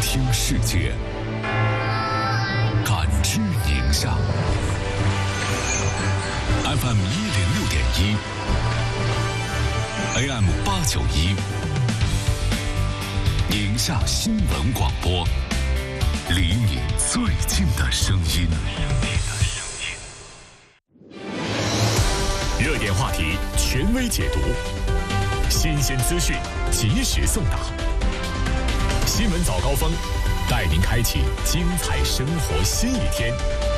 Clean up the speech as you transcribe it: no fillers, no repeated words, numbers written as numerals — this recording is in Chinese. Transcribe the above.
听世界，感知宁夏。FM 106.1 ，AM 891，宁夏新闻广播，离你最近的声音。 热点话题，权威解读，新鲜资讯，及时送达。新闻早高峰，带您开启精彩生活新一天。